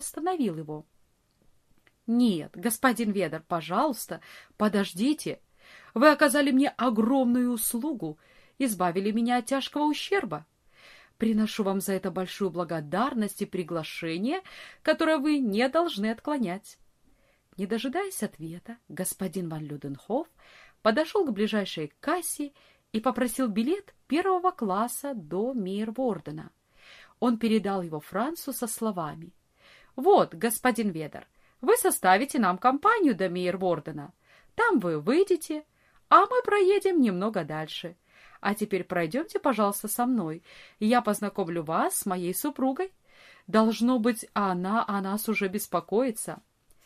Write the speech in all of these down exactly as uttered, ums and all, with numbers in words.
остановил его. «Нет, господин Ведер, пожалуйста, подождите. Вы оказали мне огромную услугу, избавили меня от тяжкого ущерба. Приношу вам за это большую благодарность и приглашение, которое вы не должны отклонять». Не дожидаясь ответа, господин ван Люденхоф подошел к ближайшей кассе и попросил билет первого класса до Мейервордена. Он передал его Францу со словами: «Вот, господин Ведер, вы составите нам компанию до Мейервордена. Там вы выйдете, а мы проедем немного дальше. А теперь пройдемте, пожалуйста, со мной, и я познакомлю вас с моей супругой. Должно быть, она о нас уже беспокоится».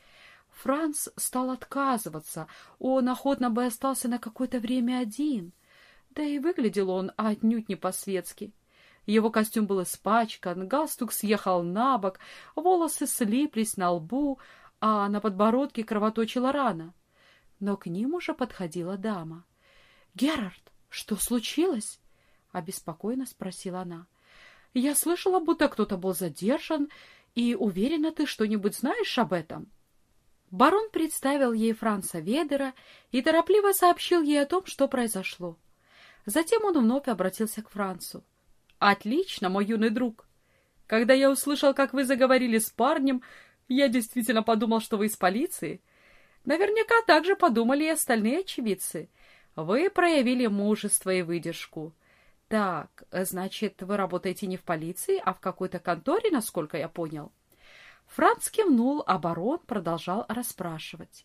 Франц стал отказываться, он охотно бы остался на какое-то время один. Да и выглядел он отнюдь не по-светски. Его костюм был испачкан, галстук съехал на бок, волосы слиплись на лбу, а на подбородке кровоточила рана. Но к ним уже подходила дама. «Герард, что случилось?» — обеспокоенно спросила она. «Я слышала, будто кто-то был задержан, и уверена, ты что-нибудь знаешь об этом?» Барон представил ей Франца Ведера и торопливо сообщил ей о том, что произошло. Затем он вновь обратился к Францу. «Отлично, мой юный друг. Когда я услышал, как вы заговорили с парнем, я действительно подумал, что вы из полиции. Наверняка так же подумали и остальные очевидцы. Вы проявили мужество и выдержку. Так, значит, вы работаете не в полиции, а в какой-то конторе, насколько я понял?» Франц кивнул, а барон продолжал расспрашивать.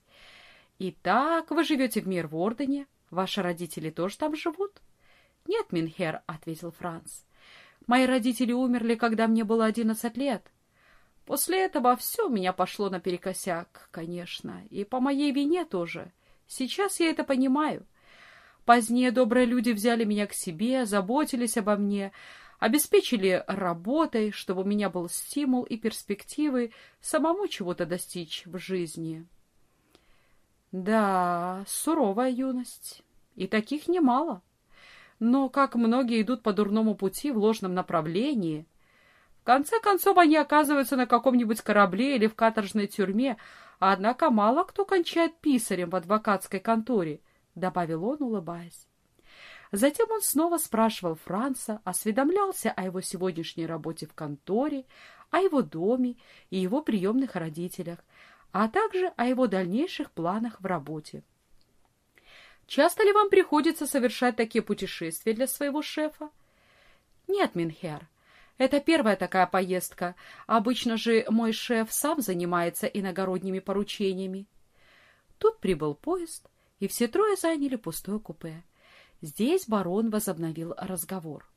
«Итак, вы живете в Мейервордене? Ваши родители тоже там живут?» «Нет, минхер», — ответил Франц. «Мои родители умерли, когда мне было одиннадцать лет. После этого все у меня пошло наперекосяк, конечно, и по моей вине тоже. Сейчас я это понимаю. Позднее добрые люди взяли меня к себе, заботились обо мне, обеспечили работой, чтобы у меня был стимул и перспективы самому чего-то достичь в жизни». «Да, суровая юность, и таких немало. Но как многие идут по дурному пути в ложном направлении, в конце концов они оказываются на каком-нибудь корабле или в каторжной тюрьме, однако мало кто кончает писарем в адвокатской конторе», — добавил он, улыбаясь. Затем он снова спрашивал Франца, осведомлялся о его сегодняшней работе в конторе, о его доме и его приемных родителях, а также о его дальнейших планах в работе. «Часто ли вам приходится совершать такие путешествия для своего шефа?» «Нет, минхер, это первая такая поездка. Обычно же мой шеф сам занимается иногородними поручениями». Тут прибыл поезд, и все трое заняли пустое купе. Здесь барон возобновил разговор.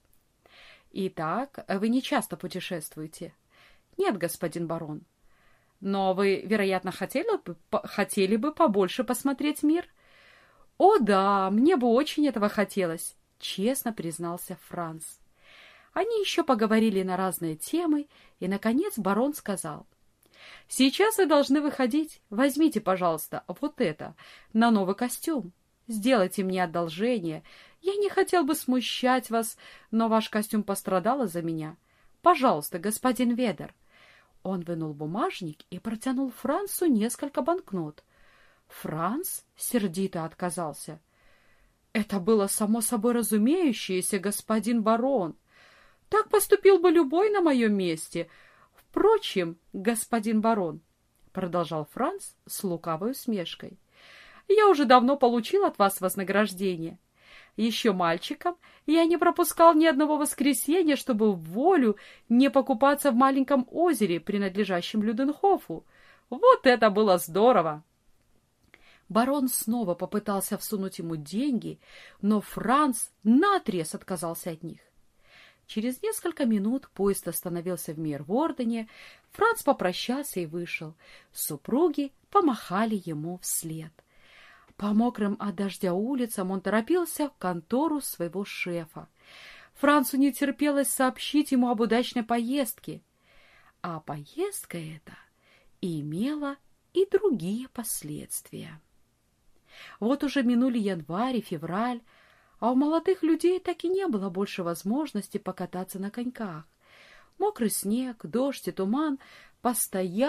«Итак, вы не часто путешествуете?» «Нет, господин барон». «Но вы, вероятно, хотели бы, хотели бы побольше посмотреть мир?» «О да, мне бы очень этого хотелось», — честно признался Франц. Они еще поговорили на разные темы, и, наконец, барон сказал: «Сейчас вы должны выходить. Возьмите, пожалуйста, вот это, на новый костюм. Сделайте мне одолжение. Я не хотел бы смущать вас, но ваш костюм пострадал из-за меня. Пожалуйста, господин Ведер». Он вынул бумажник и протянул Францу несколько банкнот. Франц сердито отказался. «Это было само собой разумеющееся, господин барон. Так поступил бы любой на моем месте. Впрочем, господин барон, — продолжал Франц с лукавой усмешкой, — я уже давно получил от вас вознаграждение. Еще мальчиком я не пропускал ни одного воскресенья, чтобы в волю не покупаться в маленьком озере, принадлежащем Люденхофу. Вот это было здорово!» Барон снова попытался всунуть ему деньги, но Франц наотрез отказался от них. Через несколько минут поезд остановился в Мейервордене, Франц попрощался и вышел. Супруги помахали ему вслед. По мокрым от дождя улицам он торопился в контору своего шефа. Францу не терпелось сообщить ему об удачной поездке. А поездка эта имела и другие последствия. Вот уже минули январь и февраль, а у молодых людей так и не было больше возможности покататься на коньках. Мокрый снег, дождь и туман постоянно